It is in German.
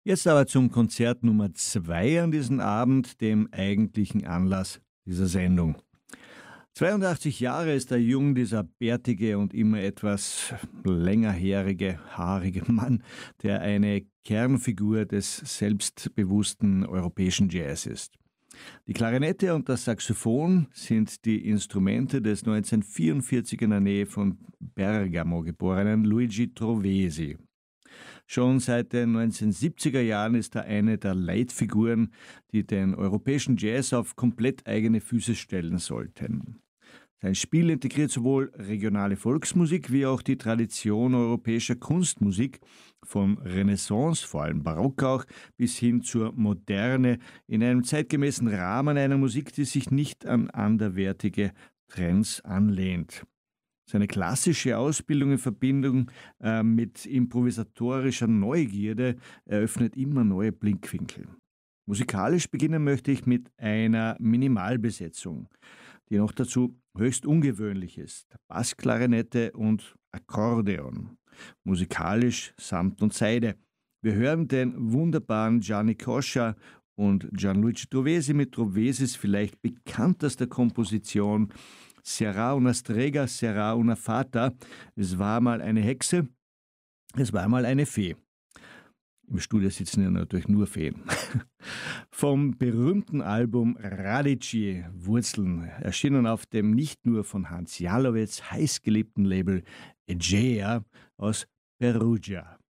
Jetzt aber zum Konzert Nummer 2 an diesem Abend, dem eigentlichen Anlass dieser Sendung. 82 Jahre ist er jung, dieser bärtige und immer etwas längerhärige, haarige Mann, der eine Kernfigur des selbstbewussten europäischen Jazz ist. Die Klarinette und das Saxophon sind die Instrumente des 1944 in der Nähe von Bergamo geborenen Luigi Trovesi. Schon seit den 1970er Jahren ist er eine der Leitfiguren, die den europäischen Jazz auf komplett eigene Füße stellen sollten. Sein Spiel integriert sowohl regionale Volksmusik wie auch die Tradition europäischer Kunstmusik, von Renaissance, vor allem Barock auch, bis hin zur Moderne, in einem zeitgemäßen Rahmen einer Musik, die sich nicht an anderwertige Trends anlehnt. Seine klassische Ausbildung in Verbindung mit improvisatorischer Neugierde eröffnet immer neue Blickwinkel. Musikalisch beginnen möchte ich mit einer Minimalbesetzung, die noch dazu höchst ungewöhnlich ist. Bassklarinette und Akkordeon. Musikalisch Samt und Seide. Wir hören den wunderbaren Gianni Coscia und Gianluigi Trovesi mit Trovesis vielleicht bekanntester Komposition Será una strega, será una fata. Es war mal eine Hexe, es war mal eine Fee. Im Studio sitzen ja natürlich nur Feen. Vom berühmten Album Radici Wurzeln, erschienen auf dem nicht nur von Hans Jalowitz heißgeliebten Label Egea aus Perugia.